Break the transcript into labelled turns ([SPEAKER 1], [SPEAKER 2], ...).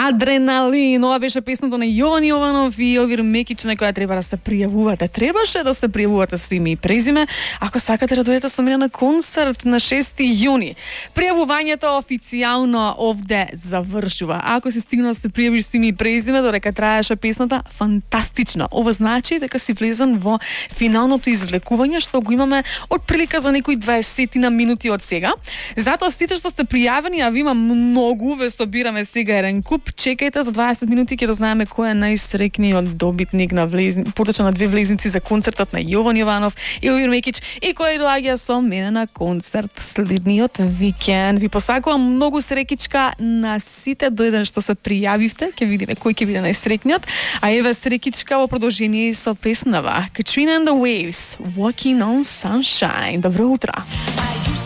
[SPEAKER 1] Адреналин, ова беше песната на Јован Јованов и Јовир Мекич на која треба да се пријавувате. Требаше да се пријавувате со име и презиме ако сакате да дојдете со мене на концерт на 6 јуни. Пријавувањето официјално овде завршува. Ако си стигнал да се пријавиш со име и презиме додека траеше песната, фантастично. Ова значи дека си влезен во финалното извлекување што го имаме отприлика за некои 20 на минути од сега. Затоа сите што сте пријавени, а ви има многу, ве собираме сега еден куп. Чекајте, за 20 минути ќе дознаеме кој е најсрекниот добитник на потеча на 2 влезници за концертот на Јован Јованов и Јовир Мекич и кој доаѓа со мене на концерт следниот викенд. Ви посакувам многу срекичка на сите до еден што се пријавивте. Ќе видиме кој ќе биде најсрекниот. А еве срекичка во продолжение со песнава Katrina and the Waves, Walking on Sunshine. Добро утро.